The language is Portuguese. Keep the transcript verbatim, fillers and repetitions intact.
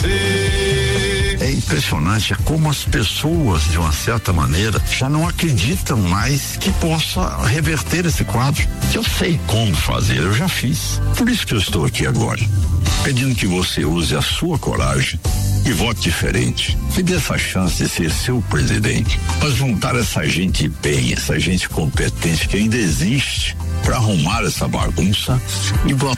você. É impressionante como as pessoas, de uma certa maneira, já não acreditam mais que possa reverter esse quadro. Eu sei como fazer, eu já fiz. Por isso que eu estou aqui agora, pedindo que você use a sua coragem e vote diferente. Me dê essa chance de ser seu presidente, para juntar essa gente bem, essa gente competente que ainda existe, para arrumar essa bagunça e votar